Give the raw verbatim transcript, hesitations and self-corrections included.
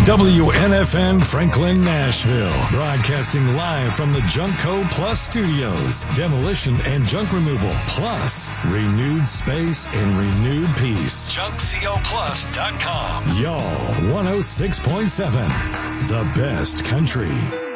W N F N Franklin, Nashville. Broadcasting live from the Junkco Plus Studios. Demolition and junk removal, plus renewed space and renewed peace. junk co plus dot com. Y'all, one oh six point seven. The best country.